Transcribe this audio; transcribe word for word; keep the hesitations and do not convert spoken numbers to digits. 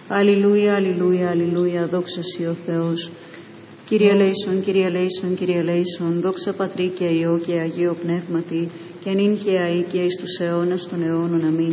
Αλληλούια, αλληλούια, αλληλούια, δόξα Συ ο Θεός. Κύριε ελέησον, Κύριε ελέησον, Κύριε ελέησον, δόξα Πατρί και Υιό και Αγίο Πνεύματι, και νυν και αεί και εις τους αιώνας των αιώνων. Αμήν.